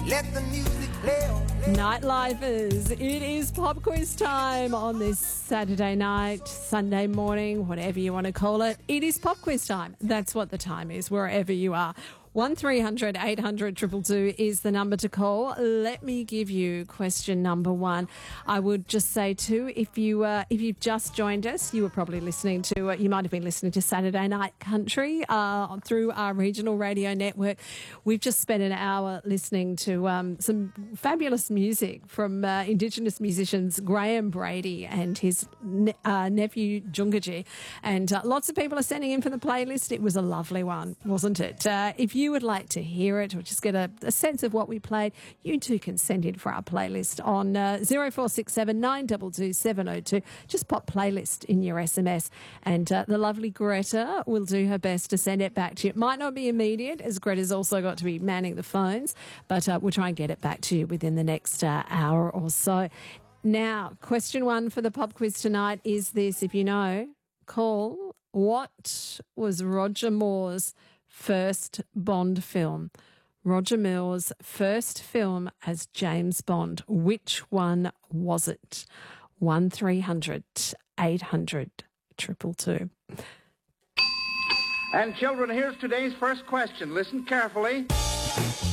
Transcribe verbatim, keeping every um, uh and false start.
Let the music play on. Nightlifers, it is pop quiz time on this Saturday night, Sunday morning, whatever you want to call it. It is pop quiz time. That's what the time is, wherever you are. one three hundred eight hundred two two two is the number to call. Let me give you question number one. I would just say too, if you uh, if you've just joined us, you were probably listening to uh, you might have been listening to Saturday Night Country uh, through our regional radio network. We've just spent an hour listening to um, some fabulous music from uh, Indigenous musicians Graham Brady and his ne- uh, nephew Jungaji, and uh, lots of people are sending in for the playlist. It was a lovely one, wasn't it? Uh, if you would like to hear it or just get a, a sense of what we played, you too can send in for our playlist on uh, zero four six seven nine two two seven zero two. Just pop playlist in your S M S and uh, the lovely Greta will do her best to send it back to you. It might not be immediate, as Greta's also got to be manning the phones, but uh, we'll try and get it back to you within the next uh, hour or so. Now, question one for the pop quiz tonight is this. If you know, call. What was Roger Moore's first Bond film? Roger Moore's first film as James Bond. Which one was it? one three hundred eight hundred two two two. And children, here's today's first question. Listen carefully.